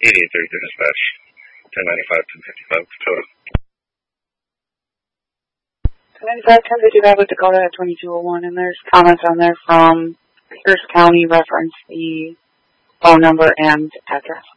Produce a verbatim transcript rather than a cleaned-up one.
eighty-eight thirty-two dispatch, ten ninety-five, ten fifty-five, total. ten ninety-five, ten fifty-five with Dakota at twenty-two oh one, and there's comments on there from Pierce County reference the phone number and address.